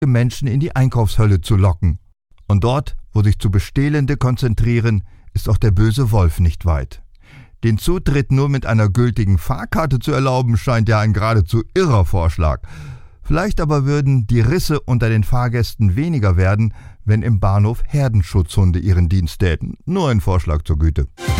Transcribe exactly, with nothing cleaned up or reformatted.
Menschen in die Einkaufshölle zu locken. Und dort, wo sich zu Bestehlende konzentrieren, ist auch der böse Wolf nicht weit. Den Zutritt nur mit einer gültigen Fahrkarte zu erlauben, scheint ja ein geradezu irrer Vorschlag. Vielleicht aber würden die Risse unter den Fahrgästen weniger werden, wenn im Bahnhof Herdenschutzhunde ihren Dienst täten. Nur ein Vorschlag zur Güte.